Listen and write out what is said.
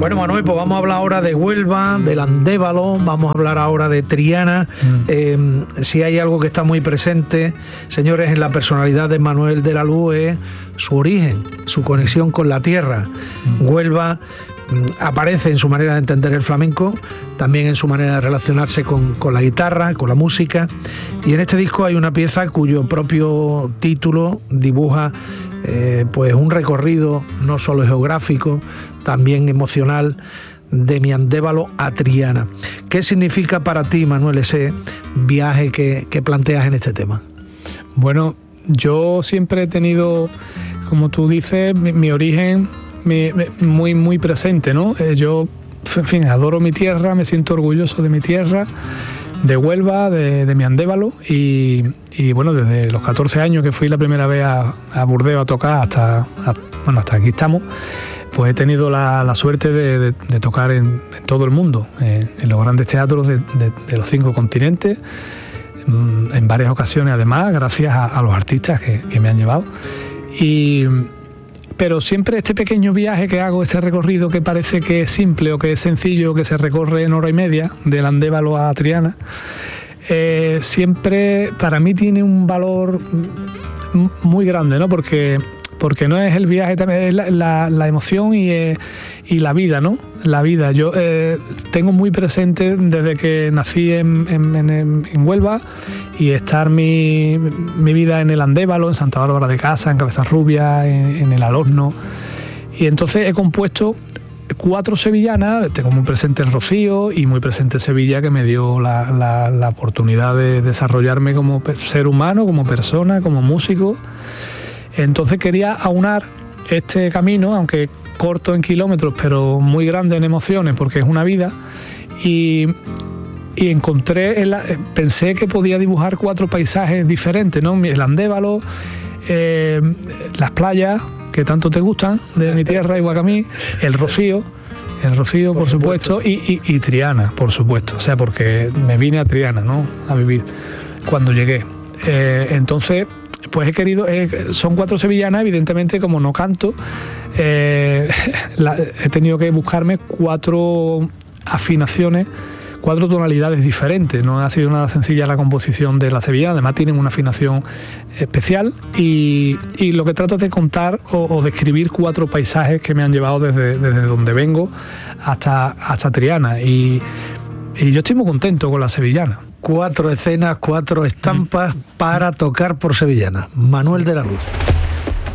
Bueno, Manuel, pues vamos a hablar ahora de Huelva, del Andévalo, vamos a hablar ahora de Triana. Si hay algo que está muy presente, señores, en la personalidad de Manuel de la Luz es su origen, su conexión con la tierra. Huelva aparece en su manera de entender el flamenco, también en su manera de relacionarse con la guitarra, con la música, y en este disco hay una pieza cuyo propio título dibuja pues un recorrido no solo geográfico, también emocional, de mi Andévalo a Triana. ¿Qué significa para ti, Manuel, ese viaje que planteas en este tema? Bueno, yo siempre he tenido, como tú dices, mi origen muy presente, ¿no? Yo, en fin, adoro mi tierra, me siento orgulloso de mi tierra, de Huelva, de mi Andévalo, y bueno, desde los 14 años que fui la primera vez a Burdeos a tocar hasta aquí estamos, pues he tenido la suerte de tocar en todo el mundo, en los grandes teatros de los 5 continentes, en varias ocasiones además, gracias a los artistas que me han llevado. Pero siempre este pequeño viaje que hago, este recorrido que parece que es simple o que es sencillo, que se recorre en hora y media, del Andévalo a Triana, siempre para mí tiene un valor muy grande, ¿no? Porque no es el viaje, también es la emoción y la vida, ¿no? La vida. Yo tengo muy presente desde que nací en Huelva, y estar mi vida en el Andévalo, en Santa Bárbara de Casa, en Cabezarrubia, en el Alhorno. Y entonces he compuesto 4 sevillanas. Tengo muy presente el Rocío y muy presente Sevilla, que me dio la oportunidad de desarrollarme como ser humano, como persona, como músico. Entonces quería aunar este camino, aunque corto en kilómetros, pero muy grande en emociones, porque es una vida, y pensé que podía dibujar 4 paisajes diferentes, ¿no? El Andévalo, las playas que tanto te gustan de mi tierra, igual que a mí, el Rocío, por supuesto, y Triana, por supuesto, o sea, porque me vine a Triana, ¿no?, a vivir cuando llegué. Entonces, pues he querido, son 4 sevillanas, evidentemente, como no canto, he tenido que buscarme 4 afinaciones, 4 tonalidades diferentes. No ha sido nada sencilla la composición de la sevillana, además tienen una afinación especial, y lo que trato es de contar o describir 4 paisajes que me han llevado desde donde vengo hasta Triana, y yo estoy muy contento con la sevillana. 4 escenas, 4 estampas para tocar por sevillana. Manuel de la Luz.